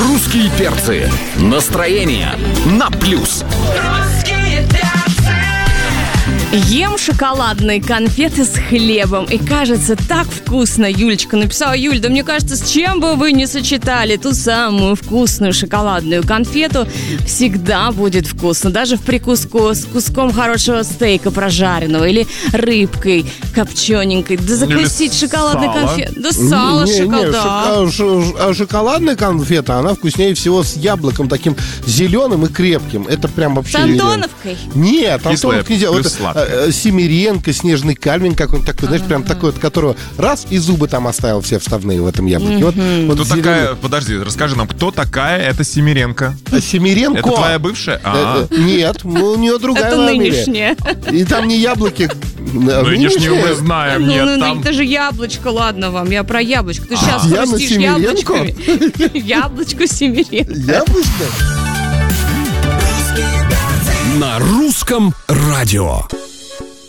Русские перцы. Настроение на плюс. Ем шоколадные конфеты с хлебом. И кажется, так вкусно. Юлечка написала: Юль, да мне кажется, с чем бы вы не сочетали ту самую вкусную шоколадную конфету, всегда будет вкусно. Даже в прикуску с куском хорошего стейка прожаренного или рыбкой копчененькой. Да закусить шоколадной конфетой. Да сало, шоколад. Шоколадная конфета, она вкуснее всего с яблоком таким зеленым и крепким. Это прям вообще... С Антоновкой? Нет, Антоновка нельзя. Семеренко, снежный кальвин какой-нибудь такой, знаешь, прям такой, от которого раз и зубы там оставил все вставные в этом яблоке. Кто такая, подожди, расскажи нам, кто такая эта Семеренко? Семеренко? Это твоя бывшая? Нет, у нее другая Это фамилия. нынешняя. И там не яблоки. Нынешнюю мы знаем, нет, там... Это же яблочко, ладно вам, я про яблочко. Ты сейчас Яна хрустишь Семеренко? яблочками. Яблочко Семеренко. Яблочко? На русском радио.